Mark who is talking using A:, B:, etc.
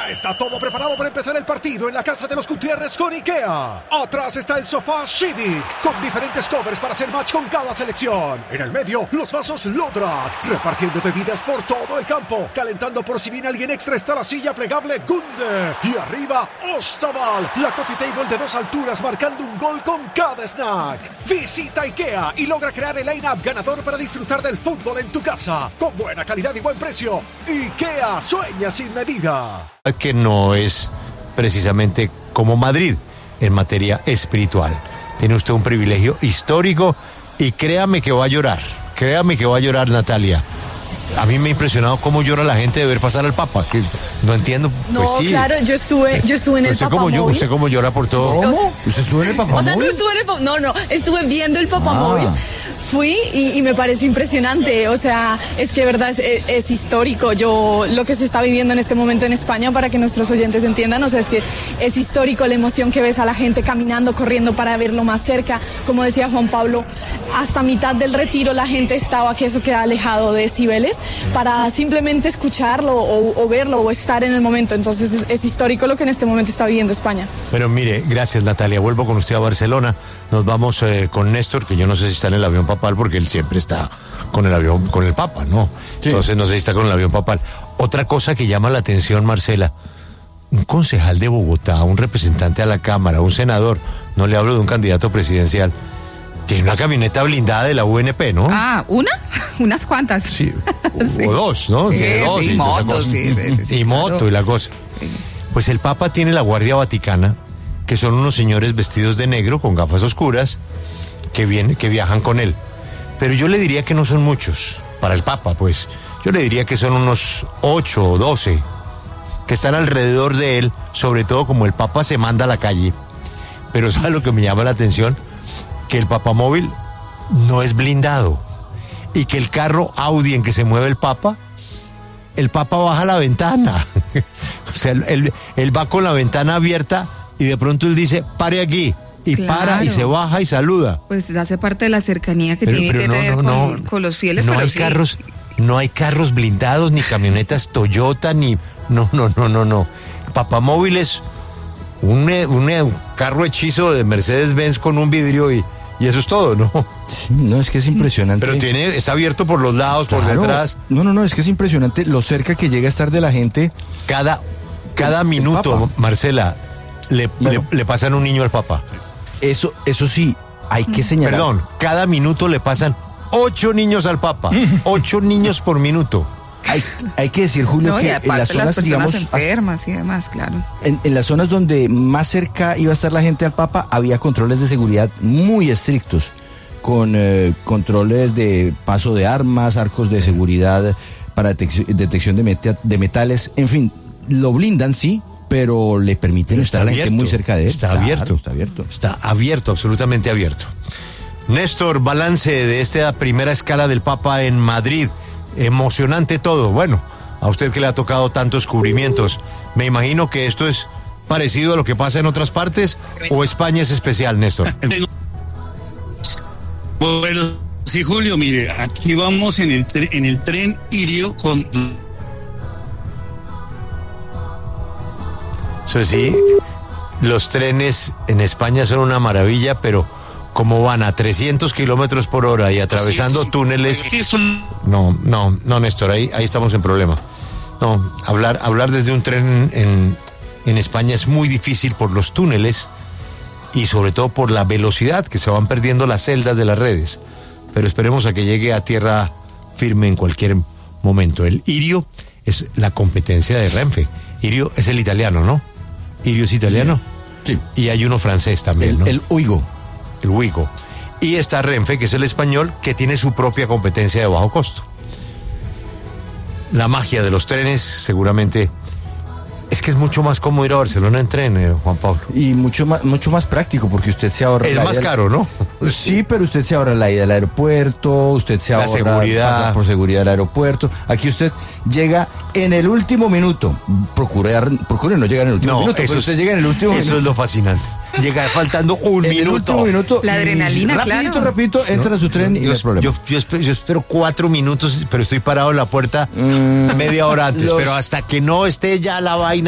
A: Ya está todo preparado para empezar el partido en la casa de los Gutiérrez con IKEA. Atrás está el sofá Civic, con diferentes covers para hacer match con cada selección. En el medio, los vasos Lodrat, repartiendo bebidas por todo el campo. Calentando por si viene alguien extra está la silla plegable Gunde. Y arriba, Ostaval, la coffee table de 2 alturas marcando un gol con cada snack. Visita IKEA y logra crear el line-up ganador para disfrutar del fútbol en tu casa. Con buena calidad y buen precio. IKEA, sueña sin medida.
B: Que no es precisamente como Madrid en materia espiritual. Tiene usted un privilegio histórico y créame que va a llorar. Créame que va a llorar, Natalia. A mí me ha impresionado cómo llora la gente de ver pasar al Papa. Que no entiendo.
C: No,
B: pues sí.
C: claro, yo estuve en el Papa Móvil.
B: ¿Usted cómo llora por todo?
D: ¿Cómo? ¿Usted estuvo en el Papa Móvil?
C: O sea, no estuve en el Papa, no, estuve viendo el Papa Móvil. Fui y me parece impresionante, o sea, es que de verdad es histórico. Lo que se está viviendo en este momento en España, para que nuestros oyentes entiendan, o sea, es que es histórico la emoción que ves a la gente caminando, corriendo para verlo más cerca. Como decía Juan Pablo, hasta mitad del retiro la gente estaba, que eso queda alejado de decibeles, para simplemente escucharlo o verlo o estar en el momento. Entonces es histórico lo que en este momento está viviendo España.
B: Pero mire, gracias, Natalia. Vuelvo con usted a Barcelona. Nos vamos con Néstor, que yo no sé si está en el avión papal, porque él siempre está con el avión, con el Papa, ¿no? Sí. Entonces no sé si está con el avión papal. Otra cosa que llama la atención, Marcela, un concejal de Bogotá, un representante a la Cámara, un senador, no le hablo de un candidato presidencial, tiene una camioneta blindada de la UNP, ¿no?
E: Ah, ¿una? Unas cuantas.
B: Sí,
E: sí.
B: O 2, ¿no?
E: Sí,
B: tiene 2.
E: Sí, motos, sí,
B: y moto, claro. Y la cosa. Sí. Pues el Papa tiene la Guardia Vaticana, que son unos señores vestidos de negro con gafas oscuras que viajan con él. Pero yo le diría que no son muchos para el Papa, pues. Yo le diría que son unos 8 o 12 que están alrededor de él, sobre todo como el Papa se manda a la calle. Pero ¿sabe lo que me llama la atención? Que el Papamóvil no es blindado y que el carro Audi en que se mueve el Papa baja la ventana. O sea, él va con la ventana abierta y de pronto él dice, pare aquí, y claro. Para y se baja y saluda.
E: Pues hace parte de la cercanía que tiene que tener con los fieles.
B: No hay carros, no hay carros blindados, ni camionetas Toyota, ni... No. Papamóvil es un carro hechizo de Mercedes-Benz con un vidrio y eso es todo, ¿no?
D: Sí, no, es que es impresionante.
B: Pero es abierto por los lados, claro. Por detrás.
D: No, es que es impresionante lo cerca que llega a estar de la gente.
B: Cada minuto, Marcela, le pasan un niño al Papa.
D: Eso sí, hay que señalar.
B: Perdón, cada minuto le pasan 8 niños al Papa. 8 niños por minuto.
D: Hay que decir, Julio, que en las zonas, digamos,
E: enfermas y demás, claro.
D: En las zonas donde más cerca iba a estar la gente al Papa, había controles de seguridad muy estrictos, con controles de paso de armas, arcos de seguridad para detección de metales, en fin, lo blindan, sí, pero le permiten estar a la gente muy cerca de él.
B: Está abierto. Está abierto, absolutamente abierto. Néstor, balance de esta primera escala del Papa en Madrid. Emocionante todo. Bueno, a usted que le ha tocado tantos cubrimientos, me imagino que esto es parecido a lo que pasa en otras partes, o España es especial, Néstor.
F: Bueno, sí, Julio, mire, aquí vamos en el tren Irio con...
B: Eso sí, los trenes en España son una maravilla, pero como van a 300 kilómetros por hora y atravesando túneles... No, Néstor, ahí estamos en problema. No, hablar desde un tren en España es muy difícil por los túneles y sobre todo por la velocidad que se van perdiendo las celdas de las redes. Pero esperemos a que llegue a tierra firme en cualquier momento. El Irio es la competencia de Renfe. Irio es el italiano, ¿no? Irio es italiano.
D: Sí.
B: Y hay uno francés también, ¿no?
D: El Ouigo.
B: El Ouigo. Y está Renfe, que es el español, que tiene su propia competencia de bajo costo. La magia de los trenes, seguramente, es que es mucho más cómodo ir a Barcelona en tren, Juan Pablo.
D: Y mucho más práctico, porque usted se ahorra...
B: Es más caro, ¿no?
D: Sí, pero usted se ahorra la ida al aeropuerto, usted se ahorra...
B: La seguridad.
D: Por seguridad al aeropuerto. Aquí usted llega en el último minuto. Procure no llegar en el último minuto, pero usted llega en el último minuto.
B: Eso es lo fascinante. Llegar faltando un minuto.
D: El último minuto.
E: La adrenalina,
D: rapidito, entra a su tren y no hay problema.
B: Yo espero 4 minutos, pero estoy parado en la puerta media hora antes. Pero hasta que no esté ya la vaina